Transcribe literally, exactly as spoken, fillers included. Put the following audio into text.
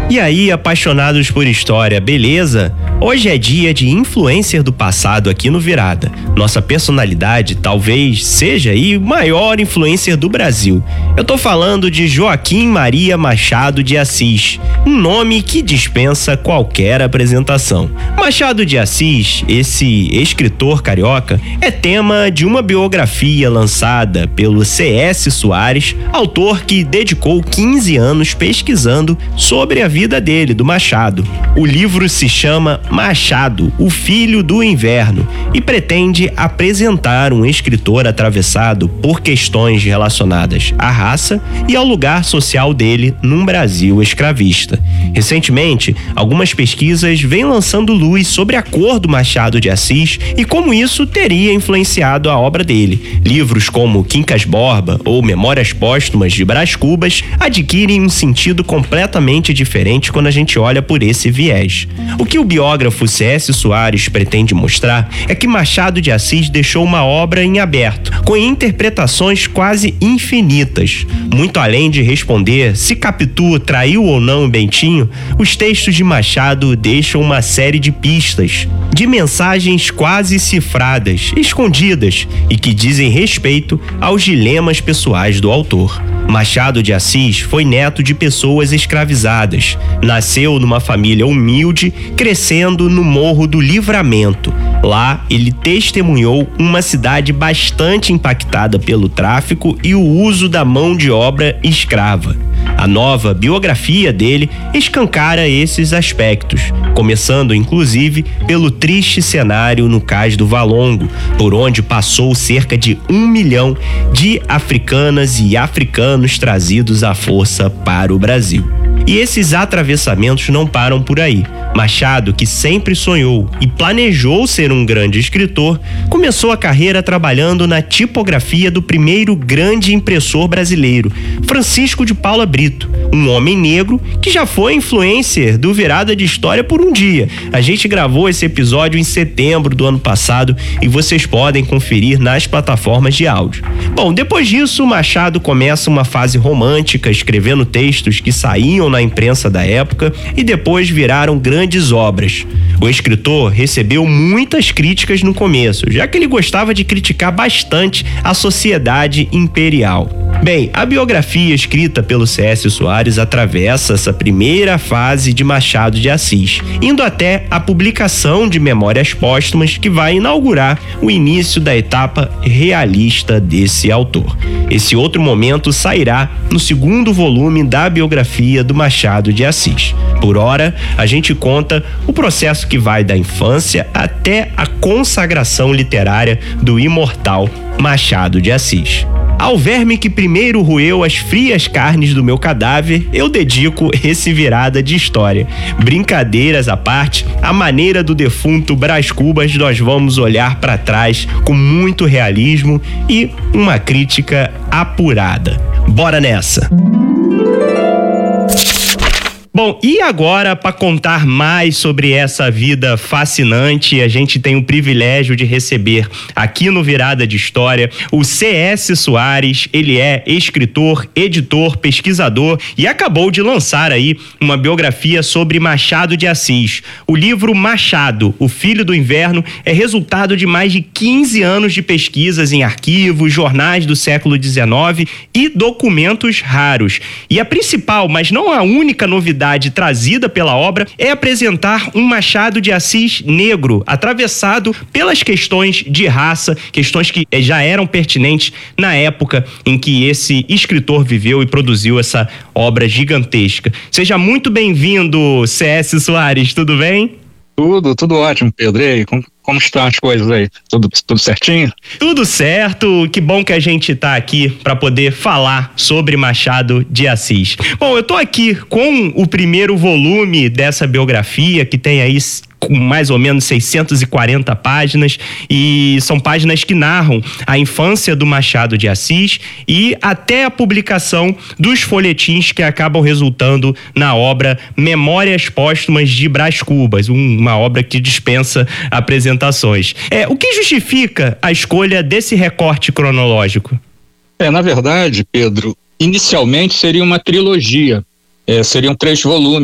E aí, apaixonados por história, beleza? Hoje é dia de influencer do passado aqui no Virada. Nossa personalidade talvez seja aí o maior influencer do Brasil. Eu tô falando de Joaquim Maria Machado de Assis, um nome que dispensa qualquer apresentação. Machado de Assis, esse escritor carioca, é tema de uma biografia lançada pelo C S Soares, autor que dedicou quinze anos pesquisando sobre a vida dele, do Machado. O livro se chama Machado, o Filho do Inverno, e pretende apresentar um escritor atravessado por questões relacionadas à raça e ao lugar social dele num Brasil escravista. Recentemente, algumas pesquisas vêm lançando luz sobre a cor do Machado de Assis e como isso teria influenciado a obra dele. Livros como Quincas Borba ou Memórias Póstumas de Brás Cubas adquirem um sentido completamente diferente quando a gente olha por esse viés. O que o biógrafo C S Soares pretende mostrar é que Machado de Assis deixou uma obra em aberto, com interpretações quase infinitas. Muito além de responder se Capitu traiu ou não o Bentinho, os textos de Machado deixam uma série de pistas, de mensagens quase cifradas, escondidas e que dizem respeito aos dilemas pessoais do autor. Machado de Assis foi neto de pessoas escravizadas. Nasceu numa família humilde, crescendo no Morro do Livramento. Lá, ele testemunhou uma cidade bastante impactada pelo tráfico e o uso da mão de obra escrava. A nova biografia dele escancara esses aspectos, começando inclusive pelo triste cenário no Cais do Valongo, por onde passou cerca de um milhão de africanas e africanos trazidos à força para o Brasil. E esses atravessamentos não param por aí. Machado, que sempre sonhou e planejou ser um grande escritor, começou a carreira trabalhando na tipografia do primeiro grande impressor brasileiro, Francisco de Paula Brito, um homem negro que já foi influencer do Virada de História por um dia. A gente gravou esse episódio em setembro do ano passado e vocês podem conferir nas plataformas de áudio. Bom, depois disso, Machado começa uma fase romântica, escrevendo textos que saíam na imprensa da época e depois viraram grandes obras. O escritor recebeu muitas críticas no começo, já que ele gostava de criticar bastante a sociedade imperial. Bem, a biografia escrita pelo C S Soares atravessa essa primeira fase de Machado de Assis, indo até a publicação de Memórias Póstumas, que vai inaugurar o início da etapa realista desse autor. Esse outro momento sairá no segundo volume da biografia do Machado de Assis. Por hora, a gente conta o processo que vai da infância até a consagração literária do imortal Machado de Assis. Ao verme que primeiro roeu as frias carnes do meu cadáver, eu dedico esse Virada de História. Brincadeiras à parte, a maneira do defunto Brás Cubas, nós vamos olhar para trás com muito realismo e uma crítica apurada. Bora nessa! Bom, e agora, para contar mais sobre essa vida fascinante, a gente tem o privilégio de receber aqui no Virada de História o C S Soares. Ele é escritor, editor, pesquisador e acabou de lançar aí uma biografia sobre Machado de Assis. O livro Machado, o Filho do Inverno, é resultado de mais de quinze anos de pesquisas em arquivos, jornais do século dezenove e documentos raros. E a principal, mas não a única novidade trazida pela obra é apresentar um Machado de Assis negro, atravessado pelas questões de raça, questões que já eram pertinentes na época em que esse escritor viveu e produziu essa obra gigantesca. Seja muito bem-vindo, C S Soares, tudo bem? Tudo, tudo ótimo, Pedro. E aí, como, como estão as coisas aí? Tudo, tudo certinho? Tudo certo, que bom que a gente tá aqui para poder falar sobre Machado de Assis. Bom, eu tô aqui com o primeiro volume dessa biografia, que tem aí com mais ou menos seiscentas e quarenta páginas, e são páginas que narram a infância do Machado de Assis e até a publicação dos folhetins que acabam resultando na obra Memórias Póstumas de Brás Cubas, uma obra que dispensa apresentações. É, o que justifica a escolha desse recorte cronológico? É, na verdade, Pedro, inicialmente seria uma trilogia, é, seriam três volumes.